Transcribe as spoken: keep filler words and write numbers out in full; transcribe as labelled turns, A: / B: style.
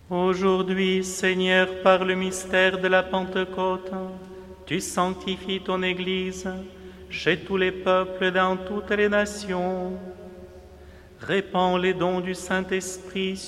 A: Aujourd'hui, Seigneur, par le mystère de la Pentecôte, tu sanctifies ton Église chez tous les peuples dans toutes les nations. Répands les dons du Saint-Esprit